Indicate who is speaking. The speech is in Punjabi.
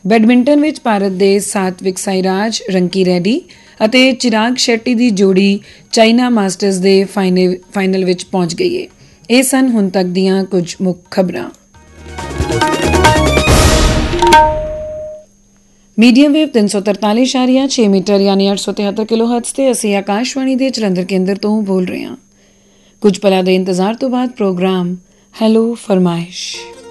Speaker 1: ਬੈਡਮਿੰਟਨ ਵਿੱਚ ਭਾਰਤ ਦੇ ਸਾਤਵਿਕ ਸਾਈਰਾਜ, ਰੰਕੀ ਰੈਡੀ ਅਤੇ ਚਿਰਾਗ ਸ਼ੈੱਟੀ ਦੀ ਜੋੜੀ ਚਾਈਨਾ ਮਾਸਟਰਸ ਦੇ ਫਾਈਨਲ ਵਿੱਚ ਪਹੁੰਚ ਗਈ ਹੈ। ਇਹ ਸਨ ਹੁਣ ਤੱਕ ਦੀਆਂ ਕੁਝ ਮੁੱਖ ਖਬਰਾਂ। ਮੀਡੀਅਮ ਵੇਵ 343.6 ਮੀਟਰ ਯਾਨੀ 873 ਕਿਲੋਹਰਟਜ਼ ਤੇ ਅਸੀਂ ਆਕਾਸ਼ਵਾਣੀ ਦੇ ਜਲੰਧਰ ਕੇਂਦਰ ਤੋਂ ਬੋਲ ਰਹੇ ਹਾਂ। ਕੁਝ ਪਲਾਂ ਦੇ ਇੰਤਜ਼ਾਰ ਤੋਂ ਬਾਅਦ ਪ੍ਰੋਗਰਾਮ ਹੈਲੋ ਫਰਮਾਇਸ਼।